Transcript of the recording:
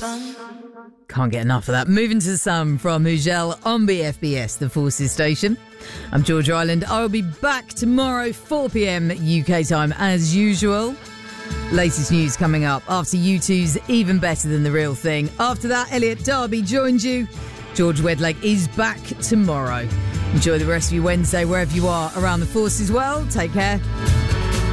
Can't get enough of that. Moving to the Sun from Mugel on BFBS, the Forces station. I'm Georgia Island. I will be back tomorrow, 4 p.m. UK time as usual. Latest news coming up after U2's Even Better Than the Real Thing. After that, Elliot Darby joins you. George Wedlake is back tomorrow. Enjoy the rest of your Wednesday wherever you are around the Forces world. Take care.